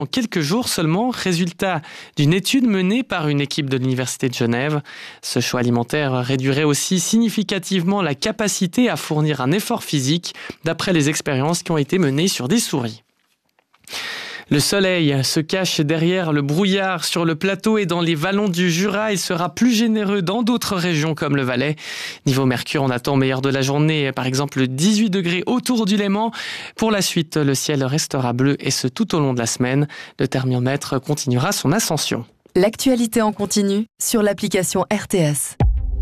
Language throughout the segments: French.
en quelques jours seulement, résultat d'une étude menée par une équipe de l'Université de Genève. Ce choix alimentaire réduirait aussi significativement la capacité à fournir un effort physique, d'après les expériences qui ont été menées sur des souris. Le soleil se cache derrière le brouillard sur le plateau et dans les vallons du Jura. Il sera plus généreux dans d'autres régions comme le Valais. Niveau mercure, on attend meilleur de la journée, par exemple 18 degrés autour du Léman. Pour la suite, le ciel restera bleu et ce tout au long de la semaine. Le thermomètre continuera son ascension. L'actualité en continu sur l'application RTS.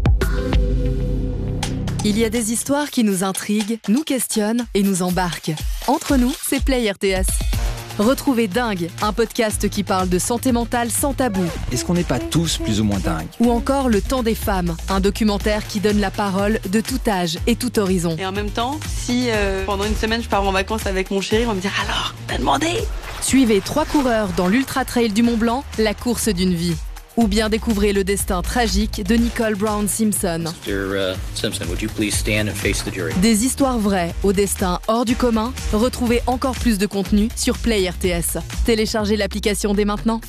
Il y a des histoires qui nous intriguent, nous questionnent et nous embarquent. Entre nous, c'est Play RTS. Retrouvez Dingue, un podcast qui parle de santé mentale sans tabou. Est-ce qu'on n'est pas tous plus ou moins dingues ? Ou encore Le Temps des femmes, un documentaire qui donne la parole de tout âge et tout horizon. Et en même temps, si pendant une semaine je pars en vacances avec mon chéri, on va me dire « Alors, t'as demandé ?» Suivez 3 coureurs dans l'Ultra Trail du Mont Blanc, la course d'une vie. Ou bien découvrez le destin tragique de Nicole Brown Simpson. Mr. Simpson, would you please stand and face the jury? Des histoires vraies au destin hors du commun. Retrouvez encore plus de contenu sur Play RTS. Téléchargez l'application dès maintenant.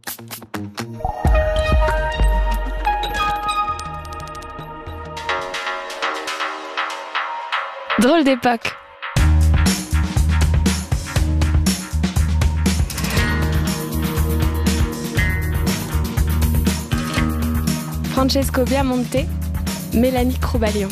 Drôle d'époque. Francesco Biamonte, Mélanie Croubaillon.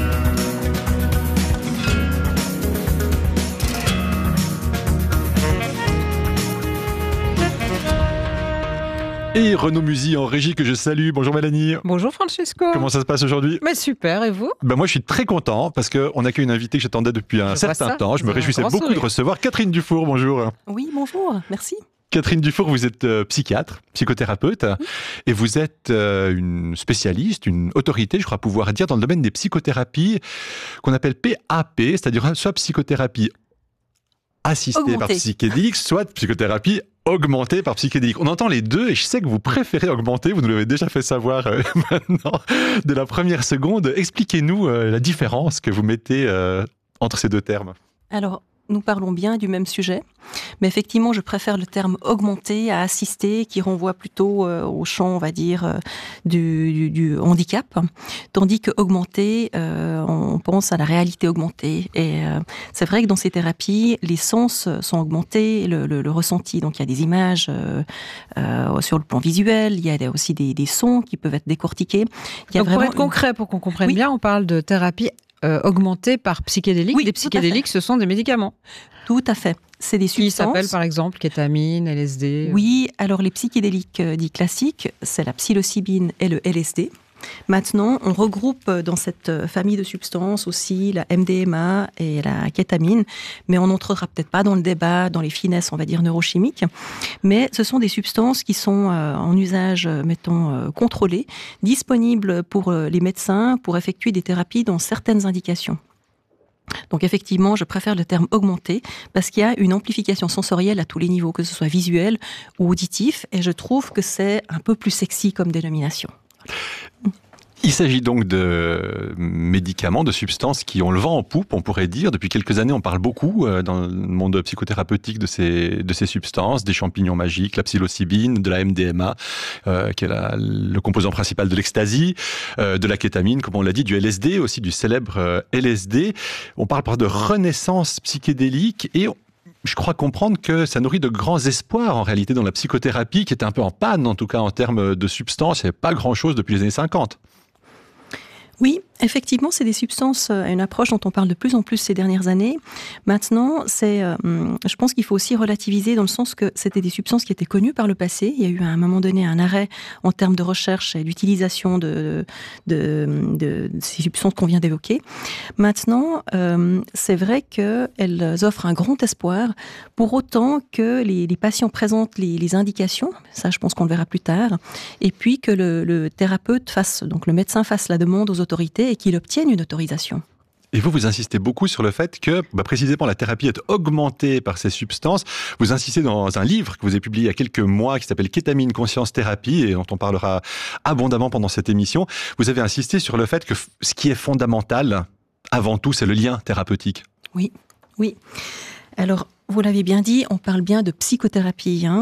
Et Renaud Musy en régie que je salue. Bonjour Mélanie. Bonjour Francesco. Comment ça se passe aujourd'hui ? Mais super, et vous ? Moi je suis très content parce qu'on accueille une invitée que j'attendais depuis un certain temps. Je me réjouissais beaucoup de recevoir Catherine Dufour. Bonjour. Oui, bonjour, merci. Catherine Dufour, vous êtes psychiatre, psychothérapeute, et vous êtes une spécialiste, une autorité, je crois pouvoir dire, dans le domaine des psychothérapies qu'on appelle PAP, c'est-à-dire soit psychothérapie assistée par psychédélique, soit psychothérapie augmentée par psychédélique. On entend les deux et je sais que vous préférez augmenter, vous nous l'avez déjà fait savoir maintenant, de la première seconde. Expliquez-nous la différence que vous mettez entre ces deux termes. Alors, nous parlons bien du même sujet, mais effectivement, je préfère le terme augmenté à assisté, qui renvoie plutôt au champ, on va dire, du handicap, tandis que augmenté, on pense à la réalité augmentée. Et c'est vrai que dans ces thérapies, les sens sont augmentés, le ressenti. Donc, il y a des images sur le plan visuel, il y a aussi des sons qui peuvent être décortiqués. Donc, pour être concret, pour qu'on comprenne bien, on parle de thérapie augmentée par psychédéliques. Oui, des psychédéliques, ce sont des médicaments. Tout à fait. C'est des substances. Qui s'appellent par exemple kétamine, LSD. Oui, alors les psychédéliques dits classiques, c'est la psilocybine et le LSD. Maintenant, on regroupe dans cette famille de substances aussi la MDMA et la kétamine, mais on n'entrera peut-être pas dans le débat, dans les finesses, on va dire, neurochimiques. Mais ce sont des substances qui sont en usage, mettons, contrôlé, disponibles pour les médecins pour effectuer des thérapies dans certaines indications. Donc effectivement, je préfère le terme augmenté parce qu'il y a une amplification sensorielle à tous les niveaux, que ce soit visuel ou auditif, et je trouve que c'est un peu plus sexy comme dénomination. Il s'agit donc de médicaments, de substances qui ont le vent en poupe, on pourrait dire. Depuis quelques années, on parle beaucoup dans le monde psychothérapeutique de ces substances, des champignons magiques, la psilocybine, de la MDMA, qui est le composant principal de l'ecstasy, de la kétamine, comme on l'a dit, du LSD, aussi du célèbre LSD. On parle de renaissance psychédélique et je crois comprendre que ça nourrit de grands espoirs en réalité dans la psychothérapie, qui était un peu en panne en tout cas en termes de substances. Il n'y avait pas grand-chose depuis les années 50. Oui, effectivement, c'est des substances, une approche dont on parle de plus en plus ces dernières années. Maintenant, je pense qu'il faut aussi relativiser dans le sens que c'était des substances qui étaient connues par le passé. Il y a eu à un moment donné un arrêt en termes de recherche et d'utilisation de ces substances qu'on vient d'évoquer. Maintenant, c'est vrai qu'elles offrent un grand espoir pour autant que les patients présentent les indications. Ça, je pense qu'on le verra plus tard. Et puis que le thérapeute donc le médecin fasse la demande aux autorités et qu'il obtienne une autorisation. Et vous insistez beaucoup sur le fait que, précisément, la thérapie est augmentée par ces substances. Vous insistez dans un livre que vous avez publié il y a quelques mois qui s'appelle Kétamine Conscience Thérapie et dont on parlera abondamment pendant cette émission. Vous avez insisté sur le fait que ce qui est fondamental, avant tout, c'est le lien thérapeutique. Oui. Alors, Vous l'avez bien dit, on parle bien de psychothérapie.